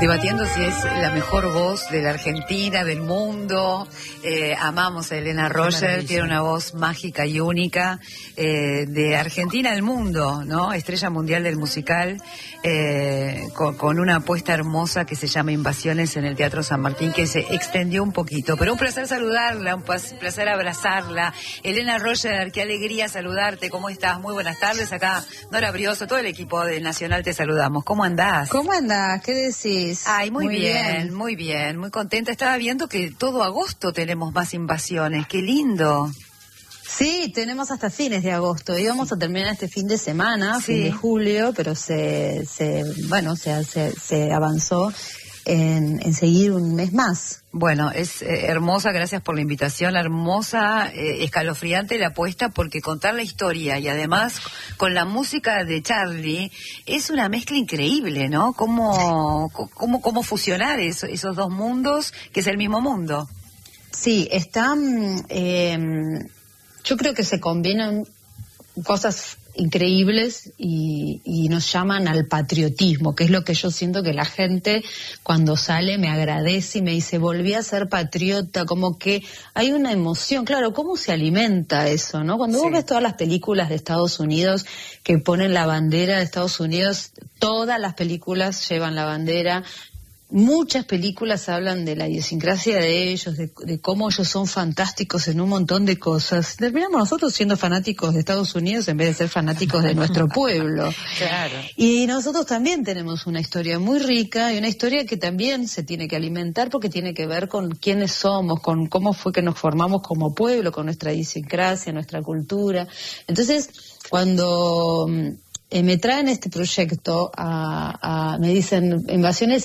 debatiendo si es la mejor voz de la Argentina, del mundo. Amamos a Helena Roger, tiene una voz mágica y única, de Argentina al mundo, ¿no? Estrella mundial del musical, con una apuesta hermosa que se llama Invasiones en el Teatro San Martín, que se extendió un poquito. Pero un placer saludarla, un placer abrazarla. Helena Roger, qué alegría saludarte. ¿Cómo estás? Muy buenas tardes. Acá Nora Brioso, todo el equipo de Nacional te saludamos. ¿Cómo andás? ¿Cómo andás? ¿Qué decís? Ay, muy bien, muy bien, muy contenta. Estaba viendo que todo agosto tenemos más invasiones. Qué lindo. Sí, tenemos hasta fines de agosto. Íbamos a terminar este fin de semana, fin de julio, pero se avanzó en seguir un mes más. Bueno, es hermosa, gracias por la invitación, hermosa, escalofriante la apuesta, porque contar la historia y además con la música de Charly es una mezcla increíble, ¿no? Cómo fusionar esos dos mundos, que es el mismo mundo. Sí, están, yo creo que se combinan cosas increíbles y nos llaman al patriotismo, que es lo que yo siento que la gente cuando sale me agradece y me dice volví a ser patriota, como que hay una emoción. Claro, ¿cómo se alimenta eso, no? Cuando vos ves todas las películas de Estados Unidos que ponen la bandera de Estados Unidos, todas las películas llevan la bandera. Muchas películas hablan de la idiosincrasia de ellos, de cómo ellos son fantásticos en un montón de cosas. Terminamos nosotros siendo fanáticos de Estados Unidos en vez de ser fanáticos de nuestro pueblo. Claro. Y nosotros también tenemos una historia muy rica y una historia que también se tiene que alimentar porque tiene que ver con quiénes somos, con cómo fue que nos formamos como pueblo, con nuestra idiosincrasia, nuestra cultura. Entonces, cuando me traen este proyecto, me dicen Invasiones